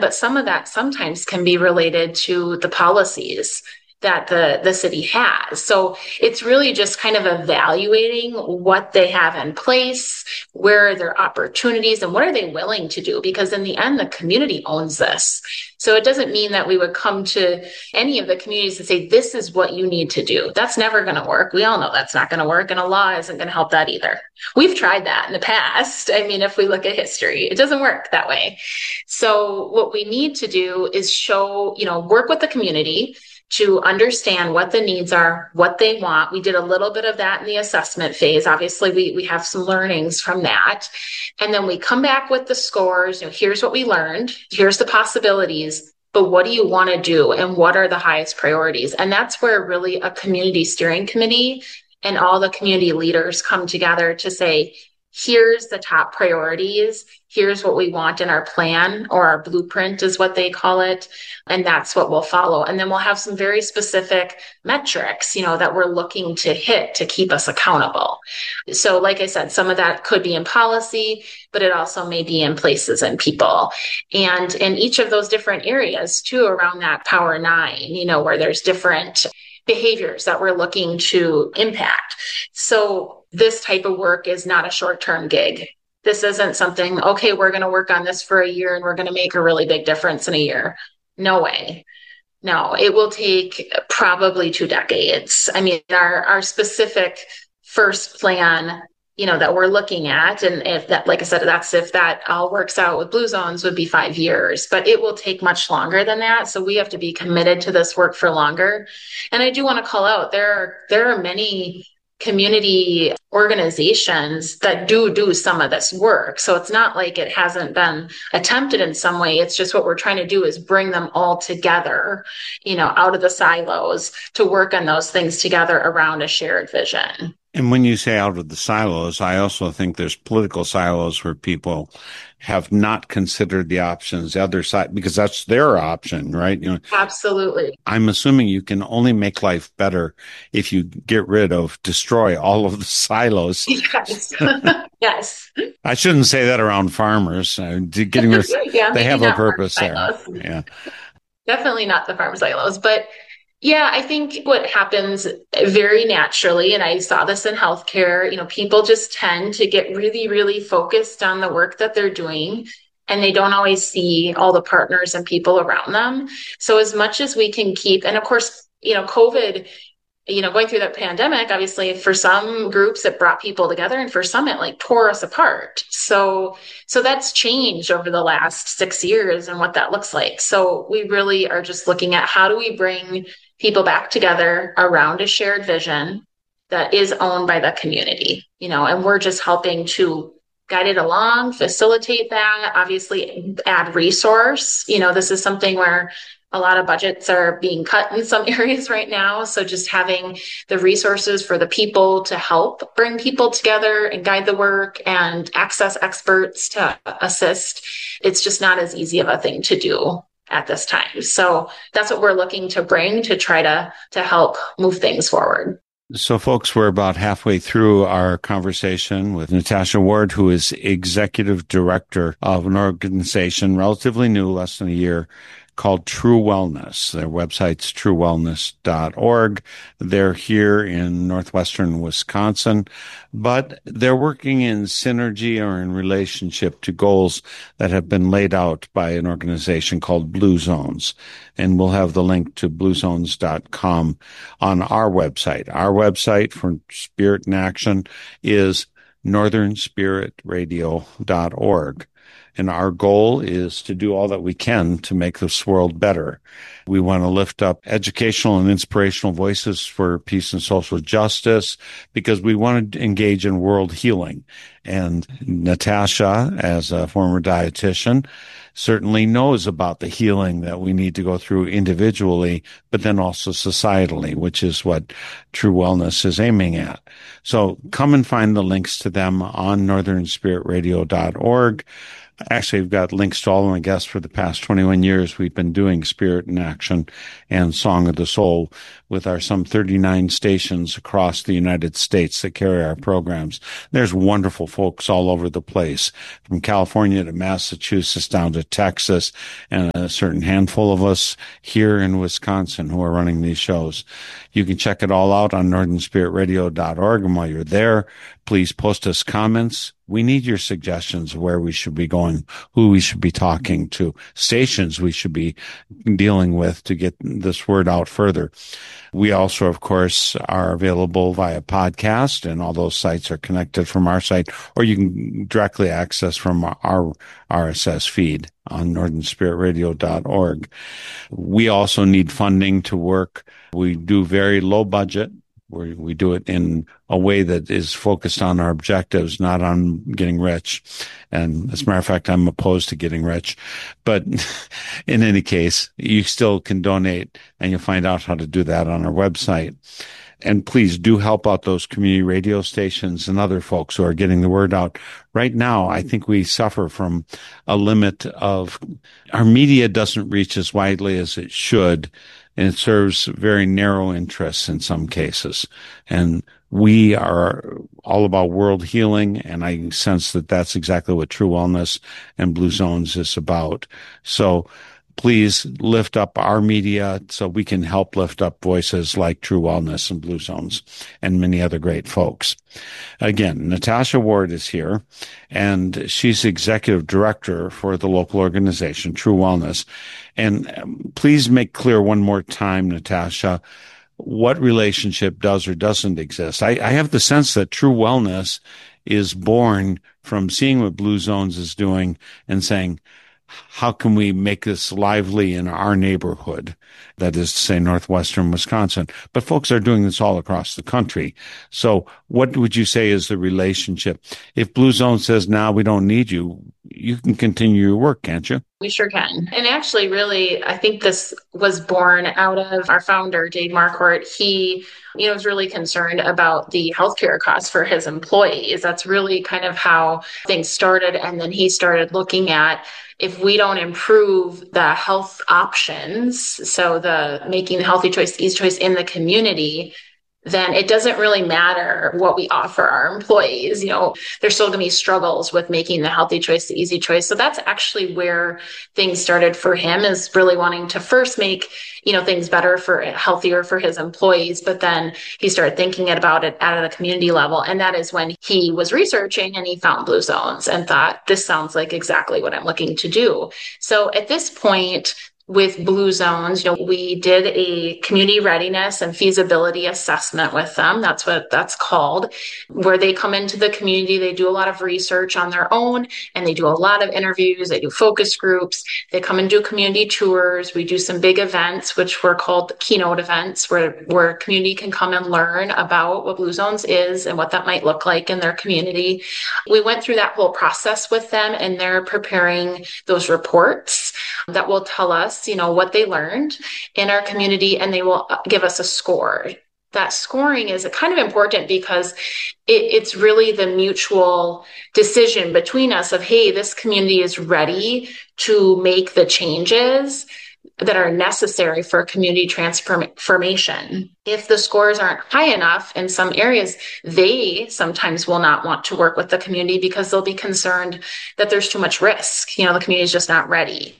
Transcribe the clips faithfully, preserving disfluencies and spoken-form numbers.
but some of that sometimes can be related to the policies that the, the city has. So it's really just kind of evaluating what they have in place, where are their opportunities, and what are they willing to do? Because in the end, the community owns this. So it doesn't mean that we would come to any of the communities and say, this is what you need to do. That's never going to work. We all know that's not going to work, and a law isn't going to help that either. We've tried that in the past. I mean, if we look at history, it doesn't work that way. So what we need to do is show, you know, work with the community to understand what the needs are, what they want. We did a little bit of that in the assessment phase. Obviously, we, we have some learnings from that. And then we come back with the scores. You know, here's what we learned. Here's the possibilities. But what do you want to do? And what are the highest priorities? And that's where really a community steering committee and all the community leaders come together to say, here's the top priorities. Here's what we want in our plan, or our blueprint is what they call it. And that's what we'll follow. And then we'll have some very specific metrics, you know, that we're looking to hit to keep us accountable. So like I said, some of that could be in policy, but it also may be in places and people. And in each of those different areas too, around that Power Nine, you know, where there's different behaviors that we're looking to impact. So this type of work is not a short-term gig. This isn't something, okay, we're going to work on this for a year and we're going to make a really big difference in a year. No way. No, it will take probably two decades. I mean, our, our specific first plan, you know, that we're looking at, and if that, like I said, that's if that all works out with Blue Zones, would be five years, but it will take much longer than that. So we have to be committed to this work for longer. And I do want to call out, there are, there are many community organizations that do do some of this work. So it's not like it hasn't been attempted in some way. It's just what we're trying to do is bring them all together, you know, out of the silos to work on those things together around a shared vision. And when you say out of the silos, I also think there's political silos where people have not considered the options, the other side, because that's their option, right? You know, absolutely. I'm assuming you can only make life better if you get rid of, destroy all of the silos. Yes. Yes. I shouldn't say that around farmers. Uh, getting rid, yeah, they have a purpose there. Yeah. Definitely not the farm silos, but yeah, I think what happens very naturally, and I saw this in healthcare, you know, people just tend to get really, really focused on the work that they're doing, and they don't always see all the partners and people around them. So as much as we can keep, and of course, you know, COVID, you know, going through that pandemic, obviously for some groups it brought people together, and for some it like tore us apart. So, so that's changed over the last six years and what that looks like. So we really are just looking at how do we bring people back together around a shared vision that is owned by the community, you know, and we're just helping to guide it along, facilitate that, obviously add resource. You know, this is something where a lot of budgets are being cut in some areas right now. So just having the resources for the people to help bring people together and guide the work and access experts to assist, it's just not as easy of a thing to do at this time. So that's what we're looking to bring to try to, to help move things forward. So folks, we're about halfway through our conversation with Natasha Ward, who is executive director of an organization relatively new, less than a year, called True Wellness. Their website's true wellness dot org. They're here in northwestern Wisconsin, but they're working in synergy or in relationship to goals that have been laid out by an organization called Blue Zones. And we'll have the link to blue zones dot com on our website. Our website for Spirit in Action is northern spirit radio dot org. And our goal is to do all that we can to make this world better. We want to lift up educational and inspirational voices for peace and social justice because we want to engage in world healing. And Natasha, as a former dietitian, certainly knows about the healing that we need to go through individually, but then also societally, which is what True Wellness is aiming at. So come and find the links to them on northern spirit radio dot org. Actually, we've got links to all of my guests for the past twenty-one years. We've been doing Spirit in Action and Song of the Soul with our some thirty-nine stations across the United States that carry our programs. There's wonderful folks all over the place, from California to Massachusetts down to Texas, and a certain handful of us here in Wisconsin who are running these shows. You can check it all out on northern spirit radio dot org. And while you're there, please post us comments. We need your suggestions of where we should be going, who we should be talking to, stations we should be dealing with to get this word out further. We also, of course, are available via podcast, and all those sites are connected from our site, or you can directly access from our R S S feed on northern spirit radio dot org. We also need funding to work. We do very low budget. We, we do it in a way that is focused on our objectives, not on getting rich. And as a matter of fact, I'm opposed to getting rich. But in any case, you still can donate, and you'll find out how to do that on our website. And please do help out those community radio stations and other folks who are getting the word out. Right now, I think we suffer from a limit of our media doesn't reach as widely as it should, and it serves very narrow interests in some cases. And we are all about world healing, and I sense that that's exactly what True Wellness and Blue Zones is about. So please lift up our media so we can help lift up voices like True Wellness and Blue Zones and many other great folks. Again, Natasha Ward is here, and she's executive director for the local organization, True Wellness. And please make clear one more time, Natasha, what relationship does or doesn't exist. I, I have the sense that True Wellness is born from seeing what Blue Zones is doing and saying, how can we make this lively in our neighborhood? That is to say, northwestern Wisconsin. But folks are doing this all across the country. So what would you say is the relationship? If Blue Zone says, now we don't need you, you can continue your work, can't you? We sure can. And actually, really, I think this was born out of our founder, Dave Marquardt. He, you know, was really concerned about the healthcare costs for his employees. That's really kind of how things started. And then he started looking at, if we don't improve the health options, so the making the healthy choice, the easy choice in the community, then it doesn't really matter what we offer our employees. You know, there's still going to be struggles with making the healthy choice, the easy choice. So that's actually where things started for him, is really wanting to first make, you know, things better for healthier for his employees. But then he started thinking about it at a community level. And that is when he was researching and he found Blue Zones and thought, this sounds like exactly what I'm looking to do. So at this point, with Blue Zones, you know, we did a community readiness and feasibility assessment with them. That's what that's called, where they come into the community. They do a lot of research on their own, and they do a lot of interviews. They do focus groups. They come and do community tours. We do some big events, which were called keynote events, where, where community can come and learn about what Blue Zones is and what that might look like in their community. We went through that whole process with them, and they're preparing those reports that will tell us, you know, what they learned in our community, and they will give us a score. That scoring is kind of important because it, it's really the mutual decision between us of, hey, this community is ready to make the changes that are necessary for community transformation. If the scores aren't high enough in some areas, they sometimes will not want to work with the community because they'll be concerned that there's too much risk. You know, the community is just not ready.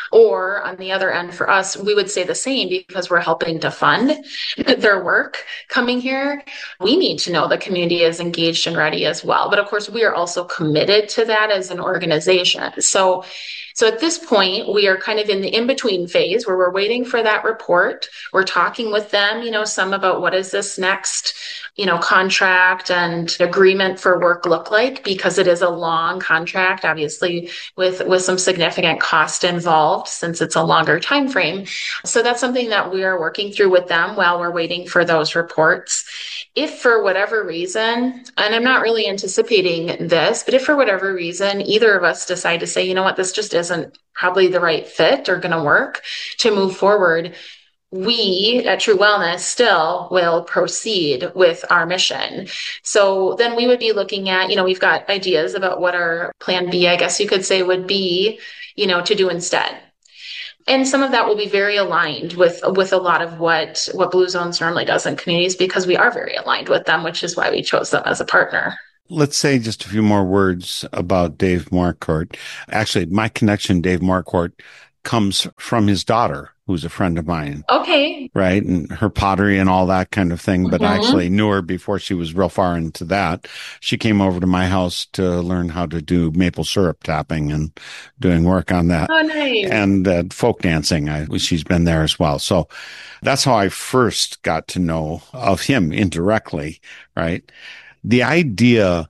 Or on the other end for us, we would say the same because we're helping to fund their work coming here. We need to know the community is engaged and ready as well. But of course, we are also committed to that as an organization. So So at this point, we are kind of in the in-between phase where we're waiting for that report. We're talking with them, you know, some about what is this next, you know, contract and agreement for work look like, because it is a long contract, obviously, with, with some significant cost involved since it's a longer time frame. So that's something that we are working through with them while we're waiting for those reports. If for whatever reason, and I'm not really anticipating this, but if for whatever reason, either of us decide to say, you know what, this just isn't probably the right fit or going to work to move forward, we at True Wellness still will proceed with our mission. So then we would be looking at, you know, we've got ideas about what our plan B, I guess you could say, would be, you know, to do instead. And some of that will be very aligned with with a lot of what what Blue Zones normally does in communities, because we are very aligned with them, which is why we chose them as a partner. Let's say just a few more words about Dave Marquardt. Actually, my connection, Dave Marquardt, comes from his daughter, who's a friend of mine. Okay. Right. And her pottery and all that kind of thing. But Mm-hmm. I actually knew her before she was real far into that. She came over to my house to learn how to do maple syrup tapping and doing work on that. Oh, nice. And uh, folk dancing. I, she's been there as well. So that's how I first got to know of him indirectly. Right. The idea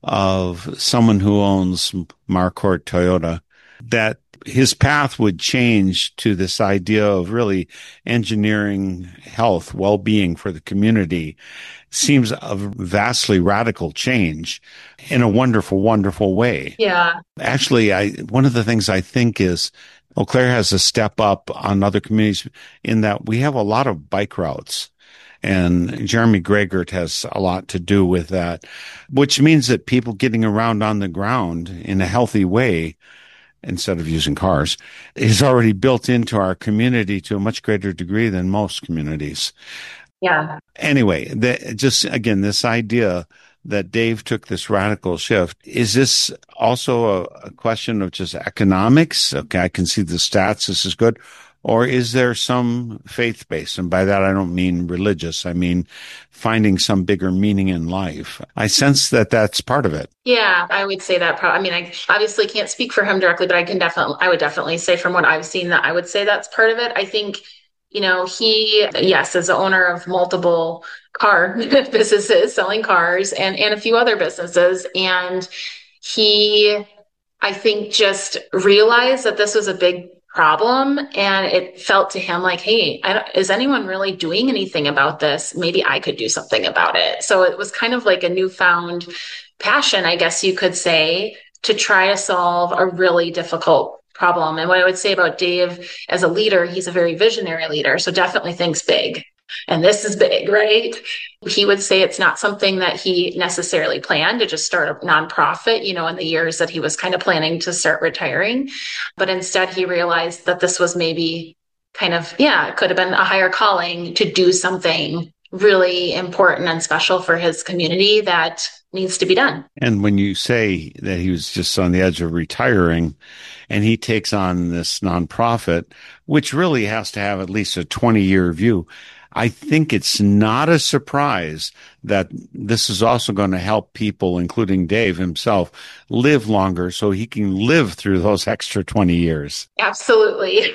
of someone who owns Marquardt Toyota, that his path would change to this idea of really engineering health, well-being for the community, seems a vastly radical change in a wonderful, wonderful way. Yeah. Actually, I, one of the things I think is Eau Claire has a step up on other communities in that we have a lot of bike routes. And Jeremy Gregert has a lot to do with that, which means that people getting around on the ground in a healthy way instead of using cars is already built into our community to a much greater degree than most communities. Yeah. Anyway, the, just again, this idea that Dave took this radical shift, is this also a, a question of just economics? Okay, I can see the stats. This is good. Or is there some faith-based? And by that, I don't mean religious. I mean finding some bigger meaning in life. I sense that that's part of it. Yeah, I would say that. Pro- I mean, I obviously can't speak for him directly, but I can definitely, I would definitely say from what I've seen that I would say that's part of it. I think, you know, he, yes, is the owner of multiple car businesses, selling cars, and, and a few other businesses. And he, I think, just realized that this was a big problem, and it felt to him like, hey, I don't, is anyone really doing anything about this? Maybe I could do something about it. So it was kind of like a newfound passion, I guess you could say, to try to solve a really difficult problem. And what I would say about Dave as a leader, he's a very visionary leader, so definitely thinks big. And this is big, right? He would say it's not something that he necessarily planned to just start a nonprofit, you know, in the years that he was kind of planning to start retiring. But instead, he realized that this was maybe kind of, yeah, it could have been a higher calling to do something really important and special for his community that needs to be done. And when you say that he was just on the edge of retiring and he takes on this nonprofit, which really has to have at least a twenty year view, I think it's not a surprise that this is also going to help people, including Dave himself, live longer so he can live through those extra twenty years. Absolutely.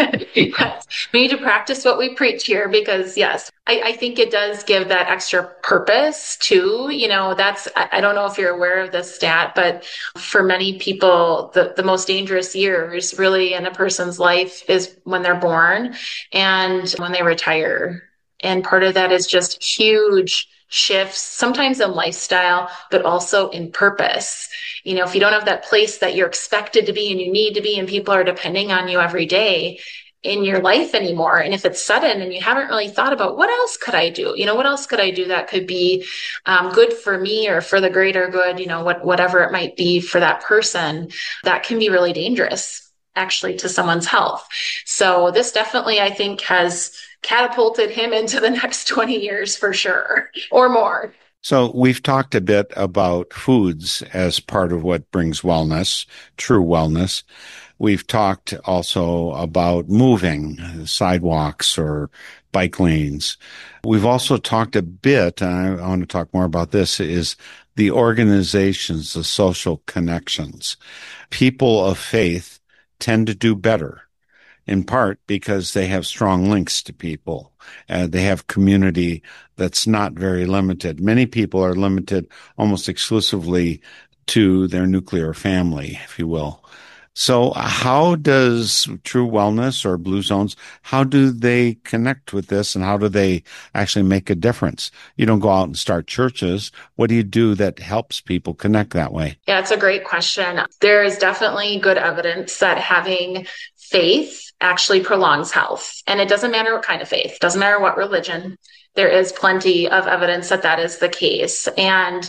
Yes. We need to practice what we preach here because, yes, I, I think it does give that extra purpose too. You know, that's, I, I don't know if you're aware of this stat, but for many people, the, the most dangerous years really in a person's life is when they're born and when they retire. And part of that is just huge shifts, sometimes in lifestyle, but also in purpose. You know, if you don't have that place that you're expected to be and you need to be, and people are depending on you every day in your life anymore. And if it's sudden and you haven't really thought about what else could I do? You know, what else could I do that could be um, good for me or for the greater good, you know, what, whatever it might be for that person, that can be really dangerous actually to someone's health. So this definitely, I think, has catapulted him into the next twenty years for sure, or more. So we've talked a bit about foods as part of what brings wellness, true wellness. We've talked also about moving, sidewalks or bike lanes. We've also talked a bit, and I want to talk more about this, is the organizations, the social connections. People of faith tend to do better, in part because they have strong links to people. Uh, they have community that's not very limited. Many people are limited almost exclusively to their nuclear family, if you will. So how does True Wellness or Blue Zones, how do they connect with this and how do they actually make a difference? You don't go out and start churches. What do you do that helps people connect that way? Yeah, it's a great question. There is definitely good evidence that having faith actually prolongs health. And it doesn't matter what kind of faith, doesn't matter what religion. There is plenty of evidence that that is the case. And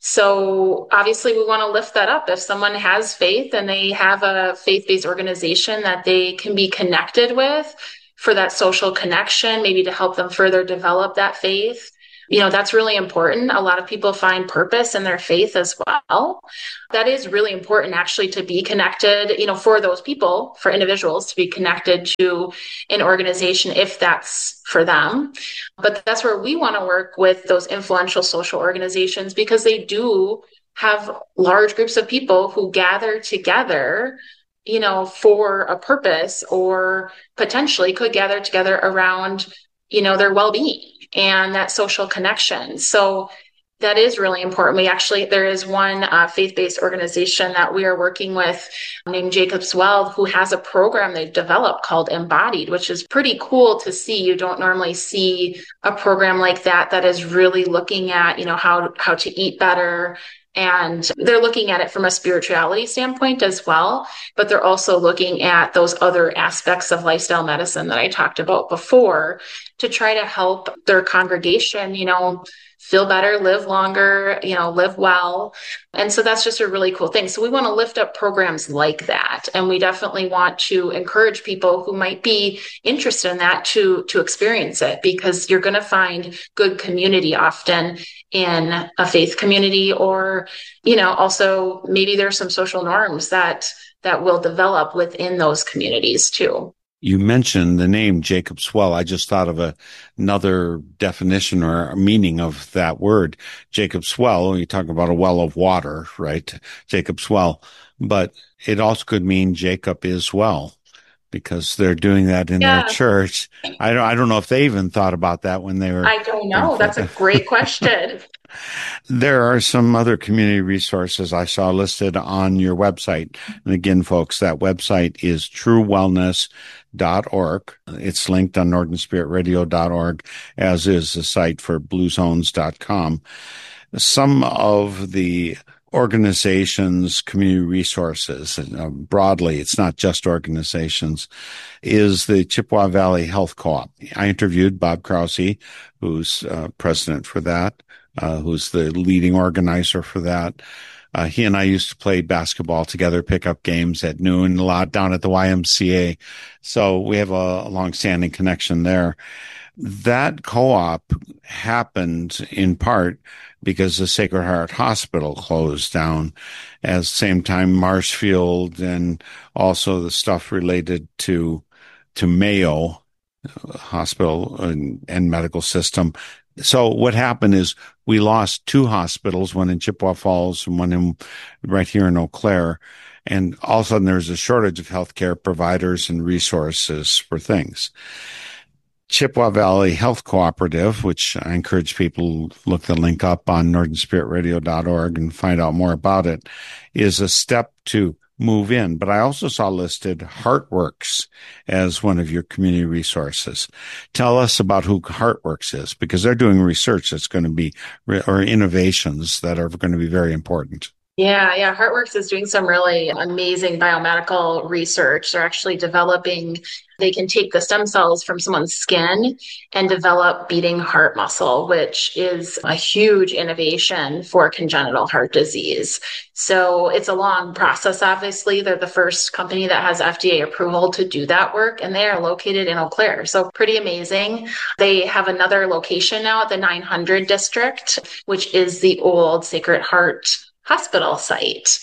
so obviously we want to lift that up. If someone has faith and they have a faith-based organization that they can be connected with for that social connection, maybe to help them further develop that faith, you know, that's really important. A lot of people find purpose in their faith as well. That is really important actually to be connected, you know, for those people, for individuals to be connected to an organization if that's for them. But that's where we want to work with those influential social organizations, because they do have large groups of people who gather together, you know, for a purpose, or potentially could gather together around, you know, their well-being and that social connection. So that is really important. We actually, there is one uh, faith-based organization that we are working with named Jacob's Well, who has a program they've developed called Embodied, which is pretty cool to see. You don't normally see a program like that that is really looking at, you know, how, how to eat better. And they're looking at it from a spirituality standpoint as well, but they're also looking at those other aspects of lifestyle medicine that I talked about before to try to help their congregation, you know, feel better, live longer, you know, live well. And so that's just a really cool thing. So we want to lift up programs like that. And we definitely want to encourage people who might be interested in that to, to experience it, because you're going to find good community often in a faith community, or, you know, also maybe there's some social norms that, that will develop within those communities too. You mentioned the name Jacob's Well. I just thought of a, another definition or meaning of that word. Jacob's Well, you talk about a well of water, right? Jacob's Well. But it also could mean Jacob is well, because they're doing that in yeah. their church. I don't, I don't know if they even thought about that when they were. I don't know. That's a great question. There are some other community resources I saw listed on your website. And again, folks, that website is true wellness dot org. It's linked on northern spirit radio dot org, as is the site for blue zones dot com. Some of the organizations, community resources, uh, broadly, it's not just organizations, is the Chippewa Valley Health Co-op. I interviewed Bob Krause, who's uh, president for that, uh, who's the leading organizer for that. Uh, he and I used to play basketball together, pickup games at noon, a lot down at the Y M C A. So we have a, a long-standing connection there. That co-op happened in part because the Sacred Heart Hospital closed down. At the same time, Marshfield and also the stuff related to to Mayo Hospital and, and medical system. So what happened is we lost two hospitals, one in Chippewa Falls and one in right here in Eau Claire. And all of a sudden there's a shortage of healthcare providers and resources for things. Chippewa Valley Health Cooperative, which I encourage people to look the link up on northern spirit radio dot org and find out more about it, is a step to move in. But I also saw listed HeartWorks as one of your community resources. Tell us about who HeartWorks is, because they're doing research that's going to be, or innovations that are going to be very important. Yeah, yeah. HeartWorks is doing some really amazing biomedical research. They're actually developing, they can take the stem cells from someone's skin and develop beating heart muscle, which is a huge innovation for congenital heart disease. So it's a long process, obviously. They're the first company that has F D A approval to do that work, and they are located in Eau Claire. So pretty amazing. They have another location now at the nine hundred district, which is the old Sacred Heart Hospital site,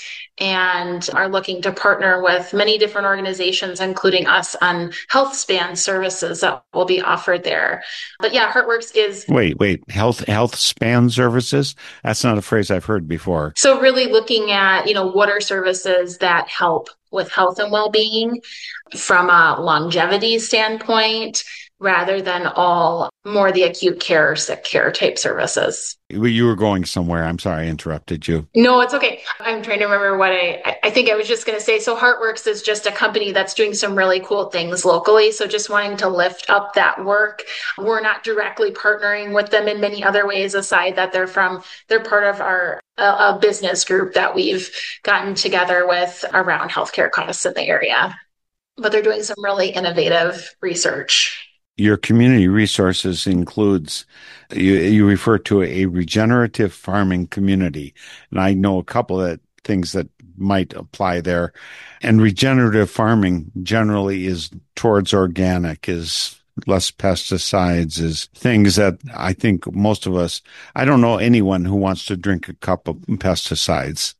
and are looking to partner with many different organizations, including us, on health span services that will be offered there. But yeah, HeartWorks is... Wait, wait, health health span services? That's not a phrase I've heard before. So really looking at, you know, what are services that help with health and well-being from a longevity standpoint, rather than all more the acute care, sick care type services. You were going somewhere. I'm sorry I interrupted you. No, it's okay. I'm trying to remember what I, I think I was just going to say. So HeartWorks is just a company that's doing some really cool things locally. So just wanting to lift up that work. We're not directly partnering with them in many other ways, aside that they're from, they're part of our a, a business group that we've gotten together with around healthcare costs in the area. but they're doing some really innovative research. Your community resources includes, you, you refer to a regenerative farming community. And I know a couple of things that might apply there. And regenerative farming generally is towards organic, is less pesticides, is things that I think most of us, I don't know anyone who wants to drink a cup of pesticides.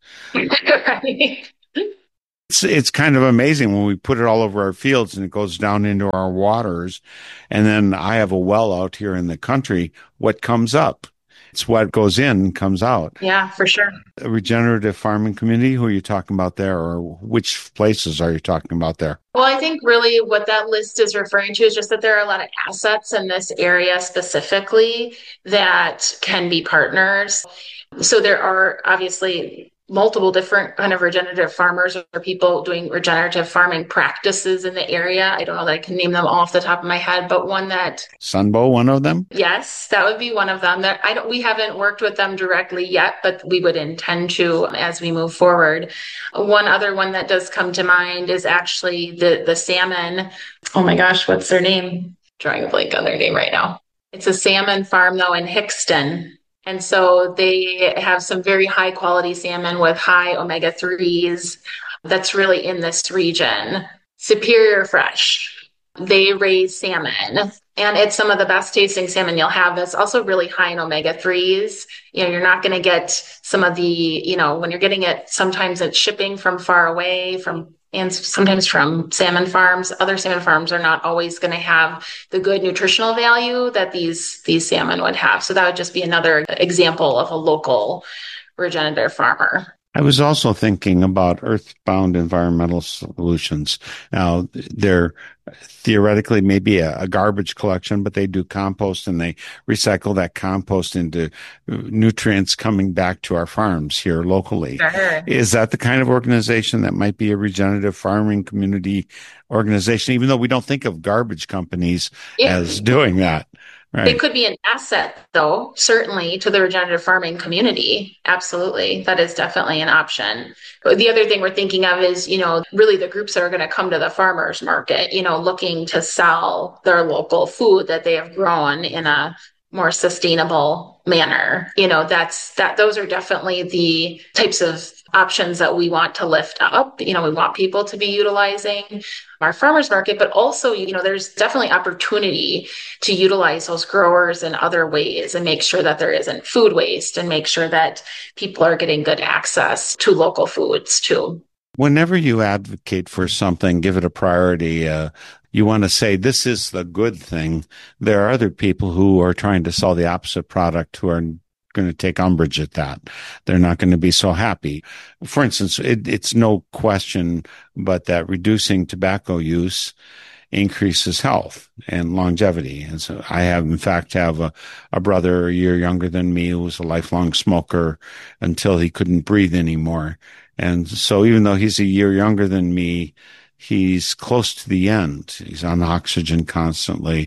Right. It's, it's kind of amazing when we put it all over our fields and it goes down into our waters. And then I have a well out here in the country. What comes up? It's what goes in comes out. Yeah, for sure. A regenerative farming community, who are you talking about there, or which places are you talking about there? Well, I think really what that list is referring to is just that there are a lot of assets in this area specifically that can be partners. So there are obviously multiple different kind of regenerative farmers or people doing regenerative farming practices in the area. I don't know that I can name them all off the top of my head, but one that Sunbow, one of them? Yes, that would be one of them. That I don't we haven't worked with them directly yet, but we would intend to as we move forward. One other one that does come to mind is actually the the salmon. Oh my gosh, what's their name? Drawing a blank on their name right now. It's a salmon farm though in Hickston. And so they have some very high quality salmon with high omega threes that's really in this region. Superior Fresh. They raise salmon and it's some of the best tasting salmon you'll have. That's also really high in omega threes. You know, you're not going to get some of the, you know, when you're getting it, sometimes it's shipping from far away from and sometimes from salmon farms. Other salmon farms are not always going to have the good nutritional value that these these salmon would have. So that would just be another example of a local regenerative farmer. I was also thinking about earthbound environmental solutions. Now, they're theoretically maybe a, a garbage collection, but they do compost and they recycle that compost into nutrients coming back to our farms here locally. Sure. Is that the kind of organization that might be a regenerative farming community organization, even though we don't think of garbage companies yeah. as doing that? Right. It could be an asset, though, certainly to the regenerative farming community. Absolutely. That is definitely an option. But the other thing we're thinking of is, you know, really the groups that are going to come to the farmers market, you know, looking to sell their local food that they have grown in a more sustainable manner. You know, that's that those are definitely the types of options that we want to lift up. You know, we want people to be utilizing our farmers market, but also, you know, there's definitely opportunity to utilize those growers in other ways and make sure that there isn't food waste and make sure that people are getting good access to local foods too. Whenever you advocate for something, give it a priority. Uh, you want to say this is the good thing. There are other people who are trying to sell the opposite product who are going to take umbrage at that. They're not going to be so happy. For instance, it, it's no question but that reducing tobacco use increases health and longevity. And so I have, in fact, have a, a brother a year younger than me who was a lifelong smoker until he couldn't breathe anymore. And so even though he's a year younger than me, he's close to the end. He's on oxygen constantly.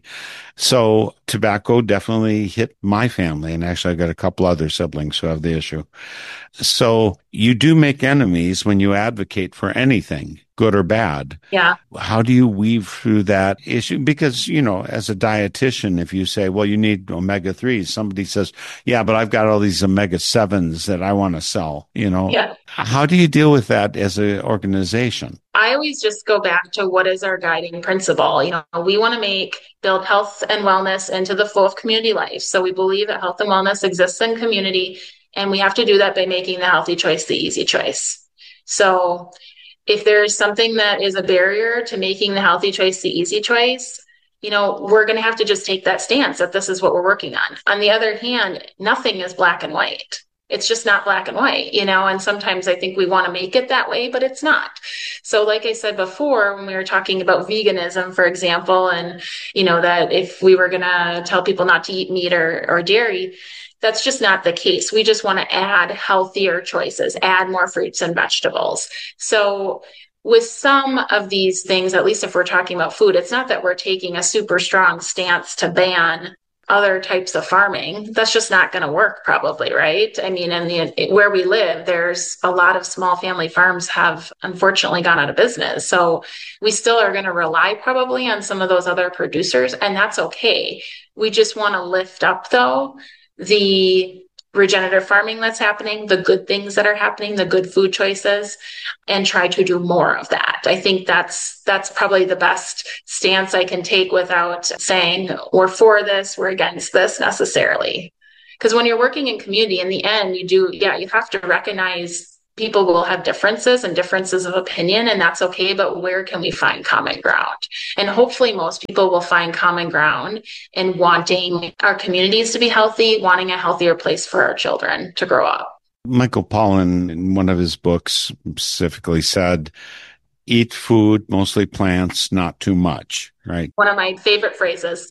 So tobacco definitely hit my family. And actually, I've got a couple other siblings who have the issue. So you do make enemies when you advocate for anything, good or bad. Yeah. How do you weave through that issue? Because, you know, as a dietitian, if you say, well, you need omega threes, somebody says, yeah, but I've got all these omega sevens that I want to sell, you know. Yeah. How do you deal with that as an organization? I always just go back to what is our guiding principle. You know, we want to make, build health and wellness into the flow of community life. So we believe that health and wellness exists in community, and we have to do that by making the healthy choice the easy choice. So if there's something that is a barrier to making the healthy choice the easy choice, you know, we're going to have to just take that stance that this is what we're working on. On the other hand, nothing is black and white. It's just not black and white, you know, and sometimes I think we want to make it that way, but it's not. So like I said before, when we were talking about veganism, for example, and, you know, that if we were going to tell people not to eat meat or, or dairy, that's just not the case. We just want to add healthier choices, add more fruits and vegetables. So with some of these things, at least if we're talking about food, it's not that we're taking a super strong stance to ban other types of farming, that's just not going to work probably, right? I mean, in the where we live, there's a lot of small family farms have unfortunately gone out of business. So we still are going to rely probably on some of those other producers, and that's okay. We just want to lift up though the regenerative farming that's happening, the good things that are happening, the good food choices, and try to do more of that. I think that's that's probably the best stance I can take without saying we're for this, we're against this necessarily. Because when you're working in community, in the end, you do, yeah, you have to recognize people will have differences and differences of opinion, and that's okay, but where can we find common ground? And hopefully most people will find common ground in wanting our communities to be healthy, wanting a healthier place for our children to grow up. Michael Pollan, in one of his books, specifically said, eat food, mostly plants, not too much, right? One of my favorite phrases.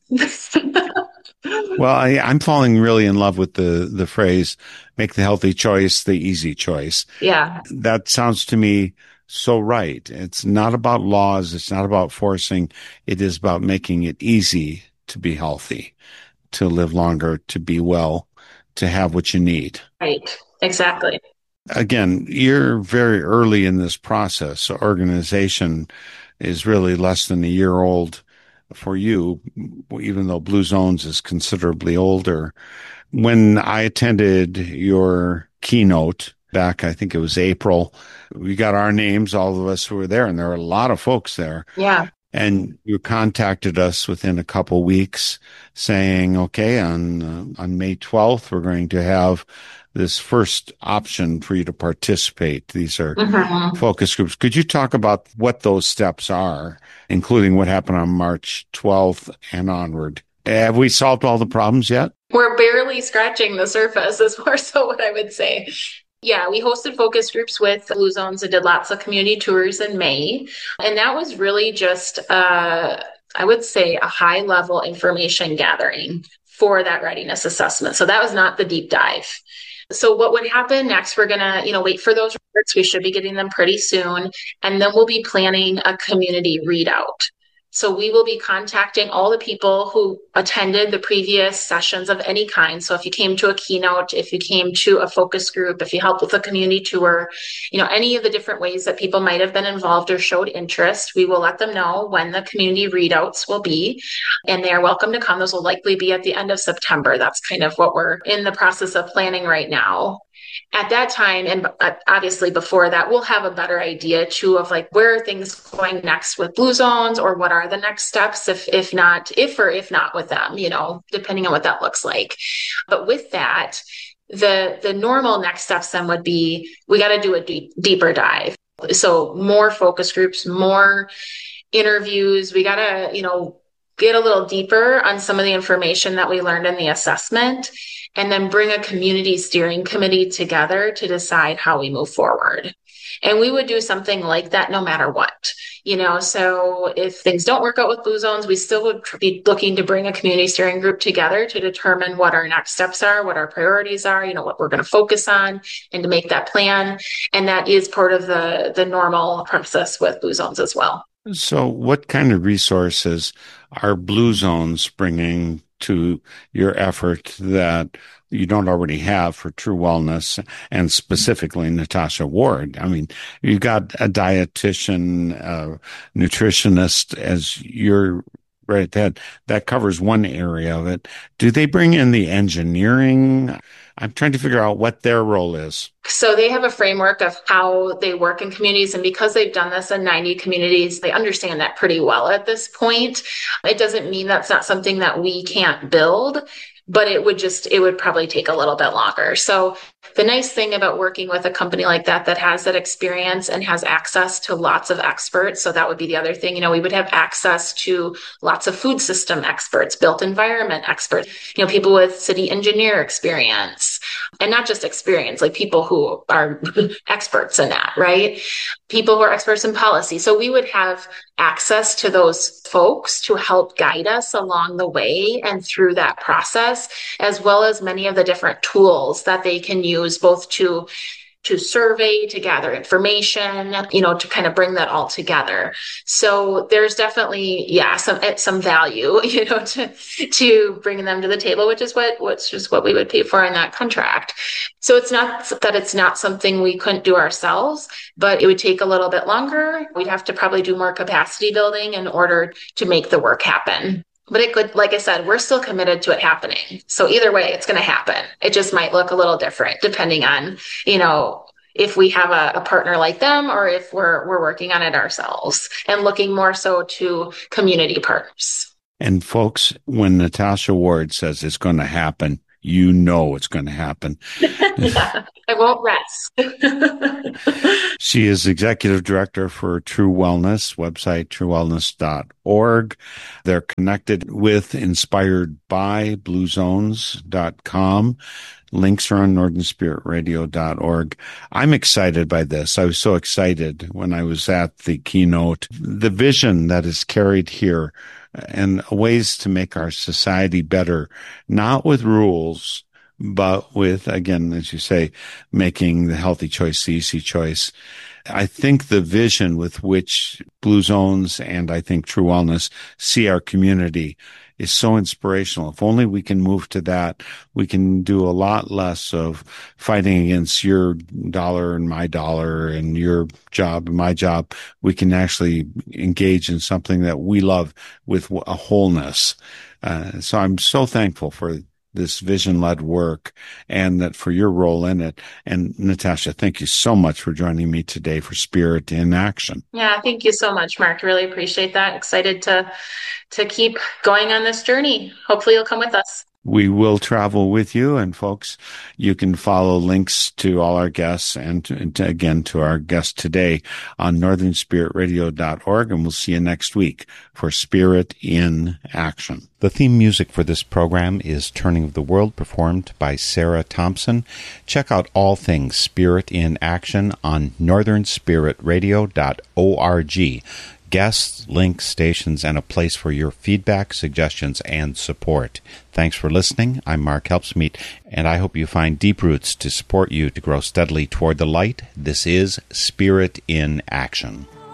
Well, I, I'm falling really in love with the, the phrase, make the healthy choice the easy choice. Yeah. That sounds to me so right. It's not about laws. It's not about forcing. It is about making it easy to be healthy, to live longer, to be well, to have what you need. Right. Exactly. Again, you're very early in this process. Organization is really less than a year old for you, even though Blue Zones is considerably older. When I attended your keynote back, I think it was April, we got our names, all of us who were there, and there were a lot of folks there. Yeah. And you contacted us within a couple weeks saying, okay, on uh, on May twelfth, we're going to have this first option for you to participate. These are mm-hmm. focus groups. Could you talk about what those steps are, including what happened on March twelfth and onward? Have we solved all the problems yet? We're barely scratching the surface is more so what I would say. Yeah, we hosted focus groups with Blue Zones and did lots of community tours in May. And that was really just, uh, I would say, a high level information gathering for that readiness assessment. So that was not the deep dive. So what would happen next, we're going to, you know, wait for those reports. We should be getting them pretty soon. And then we'll be planning a community readout. So we will be contacting all the people who attended the previous sessions of any kind. So if you came to a keynote, if you came to a focus group, if you helped with a community tour, you know, any of the different ways that people might have been involved or showed interest, we will let them know when the community readouts will be. And they are welcome to come. Those will likely be at the end of September. That's kind of what we're in the process of planning right now. At that time, and obviously before that, we'll have a better idea too of like where are things going next with Blue Zones, or what are the next steps if if not if or if not with them, you know, depending on what that looks like. But with that, the the normal next steps then would be we got to do a deep, deeper dive. So more focus groups, more interviews. We got to, you know, get a little deeper on some of the information that we learned in the assessment, and then bring a community steering committee together to decide how we move forward. And we would do something like that no matter what, you know, so if things don't work out with Blue Zones, we still would be looking to bring a community steering group together to determine what our next steps are, what our priorities are, you know, what we're going to focus on, and to make that plan. And that is part of the, the normal process with Blue Zones as well. So what kind of resources are Blue Zones bringing to your effort that you don't already have for True Wellness, and specifically Natasha Ward? I mean, you got a dietitian, uh, nutritionist as your right. That that covers one area of it. Do they bring in the engineering? I'm trying to figure out what their role is. So they have a framework of how they work in communities. And because they've done this in ninety communities, they understand that pretty well at this point. It doesn't mean that's not something that we can't build, but it would just, it would probably take a little bit longer. So the nice thing about working with a company like that, that has that experience and has access to lots of experts. So that would be the other thing, you know, we would have access to lots of food system experts, built environment experts, you know, people with city engineer experience, and not just experience, like people who are experts in that, right? People who are experts in policy. So we would have access to those folks to help guide us along the way and through that process, as well as many of the different tools that they can use both to to survey, to gather information, you know, to kind of bring that all together. So there's definitely, yeah, some some value, you know, to to bringing them to the table, which is what what's just what we would pay for in that contract. So it's not that it's not something we couldn't do ourselves, but it would take a little bit longer. We'd have to probably do more capacity building in order to make the work happen. But it could, like I said, we're still committed to it happening. So either way, it's going to happen. It just might look a little different depending on, you know, if we have a, a partner like them or if we're we're working on it ourselves and looking more so to community partners. And folks, when Natasha Ward says it's going to happen, you know it's going to happen. Yeah, I won't rest. She is executive director for True Wellness, website true wellness dot org. They're connected with, inspired by blue zones dot com. Links are on northern spirit radio dot org. I'm excited by this. I was so excited when I was at the keynote. The vision that is carried here and ways to make our society better, not with rules, but with, again, as you say, making the healthy choice the easy choice. I think the vision with which Blue Zones and I think True Wellness see our community is so inspirational. If only we can move to that, we can do a lot less of fighting against your dollar and my dollar and your job and my job. We can actually engage in something that we love with a wholeness. Uh, so I'm so thankful for this vision-led work and that for your role in it. And Natasha, thank you so much for joining me today for Spirit in Action. Yeah, thank you so much, Mark. Really appreciate that. Excited to to keep going on this journey. Hopefully you'll come with us. We will travel with you. And folks, you can follow links to all our guests and, to, and to, again, to our guest today on northern spirit radio dot org. And we'll see you next week for Spirit in Action. The theme music for this program is Turning of the World, performed by Sarah Thompson. Check out all things Spirit in Action on northern spirit radio dot org. Guests, links, stations, and a place for your feedback, suggestions, and support. Thanks for listening. I'm Mark Helpsmeet, and I hope you find deep roots to support you to grow steadily toward the light. This is Spirit in Action.